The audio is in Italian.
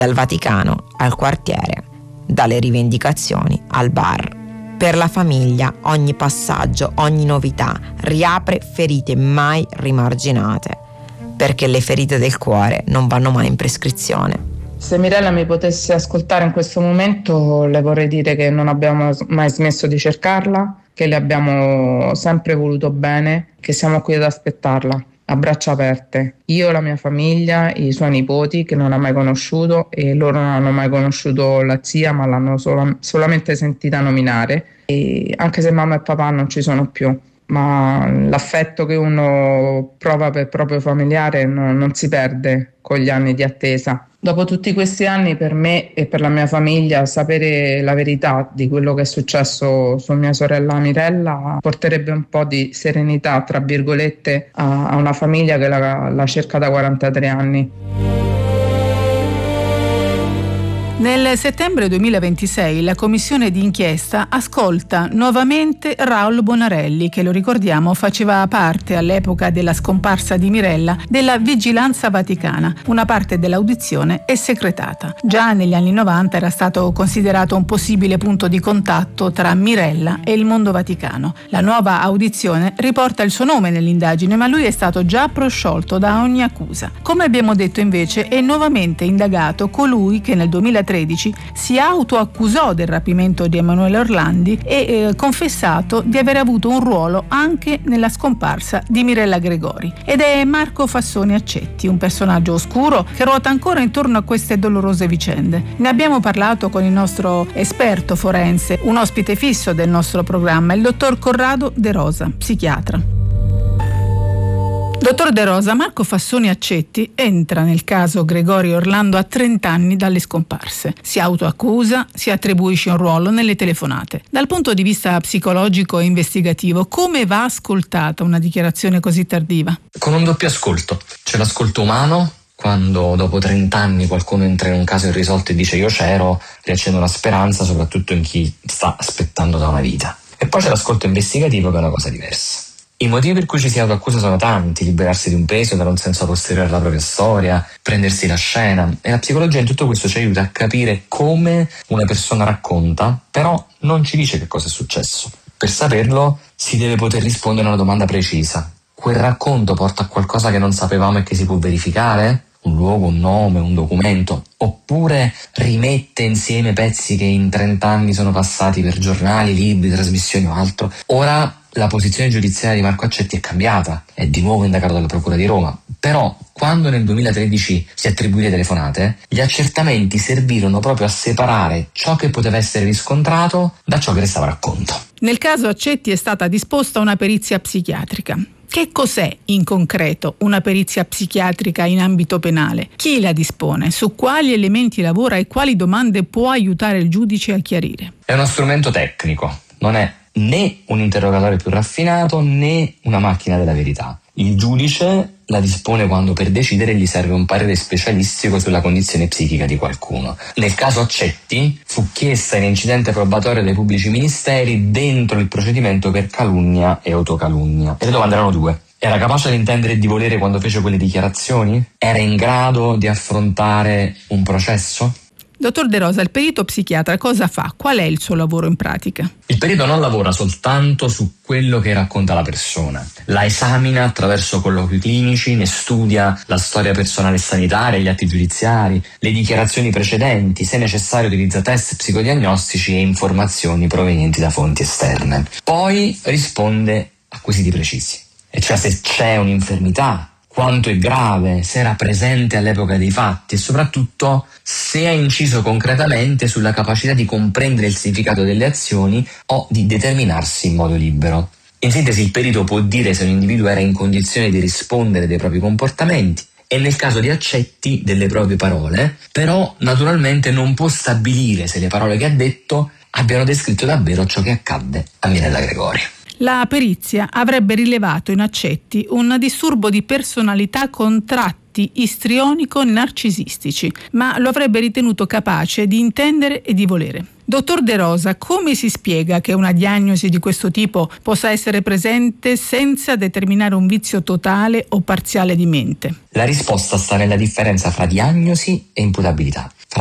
dal Vaticano al quartiere, dalle rivendicazioni al bar. Per la famiglia ogni passaggio, ogni novità riapre ferite mai rimarginate, perché le ferite del cuore non vanno mai in prescrizione. Se Mirella mi potesse ascoltare in questo momento, le vorrei dire che non abbiamo mai smesso di cercarla, che le abbiamo sempre voluto bene, che siamo qui ad aspettarla a braccia aperte. Io, la mia famiglia, i suoi nipoti che non ha mai conosciuto, e loro non hanno mai conosciuto la zia, ma l'hanno solamente sentita nominare, e anche se mamma e papà non ci sono più. Ma l'affetto che uno prova per il proprio familiare non si perde con gli anni di attesa. Dopo tutti questi anni, per me e per la mia famiglia, sapere la verità di quello che è successo su mia sorella Mirella porterebbe un po' di serenità, tra virgolette, a una famiglia che la cerca da 43 anni. Nel settembre 2026 la commissione di inchiesta ascolta nuovamente Raul Bonarelli, che, lo ricordiamo, faceva parte all'epoca della scomparsa di Mirella della Vigilanza Vaticana. Una parte dell'audizione è secretata. Già negli anni 90 era stato considerato un possibile punto di contatto tra Mirella e il mondo vaticano. La nuova audizione riporta il suo nome nell'indagine, ma lui è stato già prosciolto da ogni accusa. Come abbiamo detto, invece, è nuovamente indagato colui che nel 2013 si autoaccusò del rapimento di Emanuele Orlandi e confessato di aver avuto un ruolo anche nella scomparsa di Mirella Gregori. Ed è Marco Fassoni Accetti, un personaggio oscuro che ruota ancora intorno a queste dolorose vicende. Ne abbiamo parlato con il nostro esperto forense, un ospite fisso del nostro programma, il dottor Corrado De Rosa, psichiatra. Dottor De Rosa, Marco Fassoni Accetti entra nel caso Gregorio Orlando a 30 anni dalle scomparse. Si autoaccusa, si attribuisce un ruolo nelle telefonate. Dal punto di vista psicologico e investigativo, come va ascoltata una dichiarazione così tardiva? Con un doppio ascolto. C'è l'ascolto umano, quando dopo 30 anni qualcuno entra in un caso irrisolto e dice io c'ero, riaccende una speranza, soprattutto in chi sta aspettando da una vita. E poi c'è l'ascolto investigativo, che è una cosa diversa. I motivi per cui ci si autoaccusa sono tanti: liberarsi di un peso, dare un senso posteriore alla propria storia, prendersi la scena, e la psicologia in tutto questo ci aiuta a capire come una persona racconta, però non ci dice che cosa è successo. Per saperlo si deve poter rispondere a una domanda precisa: quel racconto porta a qualcosa che non sapevamo e che si può verificare? Un luogo, un nome, un documento? Oppure rimette insieme pezzi che in 30 anni sono passati per giornali, libri, trasmissioni o altro? Ora la posizione giudiziaria di Marco Accetti è cambiata, è di nuovo indagato dalla Procura di Roma. Però, quando nel 2013 si attribuì le telefonate, gli accertamenti servirono proprio a separare ciò che poteva essere riscontrato da ciò che restava racconto. Nel caso Accetti è stata disposta una perizia psichiatrica. Che cos'è in concreto una perizia psichiatrica in ambito penale? Chi la dispone? Su quali elementi lavora e quali domande può aiutare il giudice a chiarire? È uno strumento tecnico, non è né un interrogatorio più raffinato né una macchina della verità. Il giudice la dispone quando per decidere gli serve un parere specialistico sulla condizione psichica di qualcuno. Nel caso Accetti fu chiesta in incidente probatorio dai pubblici ministeri dentro il procedimento per calunnia e autocalunnia. E le domande erano due. Era capace di intendere e di volere quando fece quelle dichiarazioni? Era in grado di affrontare un processo? Dottor De Rosa, il perito psichiatra cosa fa? Qual è il suo lavoro in pratica? Il perito non lavora soltanto su quello che racconta la persona, la esamina attraverso colloqui clinici, ne studia la storia personale e sanitaria, gli atti giudiziari, le dichiarazioni precedenti, se necessario utilizza test psicodiagnostici e informazioni provenienti da fonti esterne. Poi risponde a quesiti precisi, e cioè se c'è un'infermità, quanto è grave, se era presente all'epoca dei fatti e soprattutto se ha inciso concretamente sulla capacità di comprendere il significato delle azioni o di determinarsi in modo libero. In sintesi, il perito può dire se un individuo era in condizione di rispondere dei propri comportamenti e nel caso di Accetti delle proprie parole, però naturalmente non può stabilire se le parole che ha detto abbiano descritto davvero ciò che accadde a Mirella Gregori. La perizia avrebbe rilevato in Accetti un disturbo di personalità con tratti istrionico-narcisistici, ma lo avrebbe ritenuto capace di intendere e di volere. Dottor De Rosa, come si spiega che una diagnosi di questo tipo possa essere presente senza determinare un vizio totale o parziale di mente? La risposta sta nella differenza fra diagnosi e imputabilità.